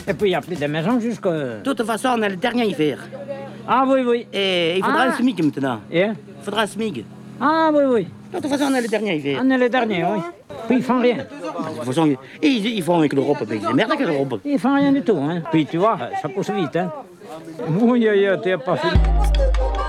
Et puis il n'y a plus de maison jusqu'à... De toute façon, on a le dernier hiver. Ah oui, oui. Et il faudra un SMIC maintenant. Et Il faudra un SMIC. Ah oui, oui. De toute façon, on a le dernier hiver. On est les derniers, oui. Puis ils font rien. De toute façon, ils font avec l'Europe, avec les merdes avec l'Europe. Ils font rien du tout, hein. Puis tu vois, ça pousse vite, hein. Oui, tu n'as pas fini.